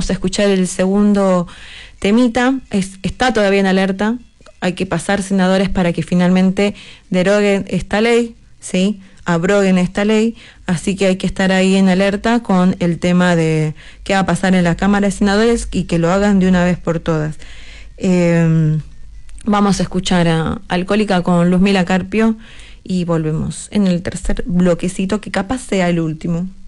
Vamos a escuchar el segundo temita. Está todavía en alerta. Hay que pasar senadores para que finalmente deroguen esta ley, ¿sí? Abroguen esta ley, así que hay que estar ahí en alerta con el tema de qué va a pasar en la Cámara de Senadores y que lo hagan de una vez por todas. Vamos a escuchar a Alcohólica con Luzmila Carpio y volvemos en el tercer bloquecito, que capaz sea el último.